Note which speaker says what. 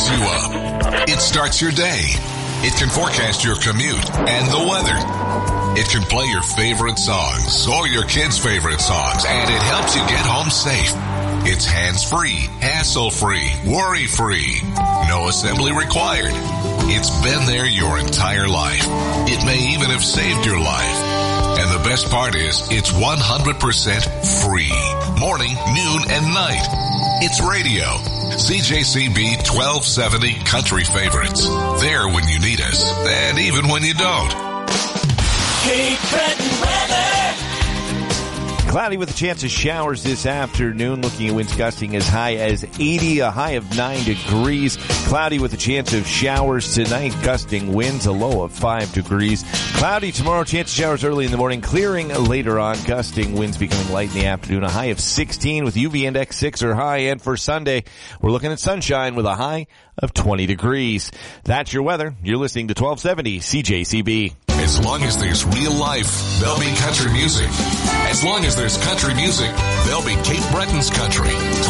Speaker 1: wakes you up. It starts your day. It can forecast your commute and the weather. It can play your favorite songs or your kids' favorite songs, and it helps you get home safe. It's hands-free, hassle-free, worry-free. No assembly required. It's been there your entire life. It may even have saved your life. And the best part is, it's 100% free. Morning, noon, and night. It's radio. CJCB 1270 Country Favorites. There when you need us, and even when you don't.
Speaker 2: Cape Breton weather.
Speaker 3: Cloudy with a chance of showers this afternoon. Looking at winds gusting as high as 80, a high of 9 degrees. Cloudy with a chance of showers tonight. Gusting winds, a low of 5 degrees. Cloudy tomorrow, chance of showers early in the morning. Clearing later on. Gusting winds becoming light in the afternoon. A high of 16 with UV index 6 or high. And for Sunday, we're looking at sunshine with a high of 20 degrees. That's your weather. You're listening to 1270 CJCB.
Speaker 1: As long as there's real life, there'll be country music. As long as there's country music, there'll be Cape Breton's country.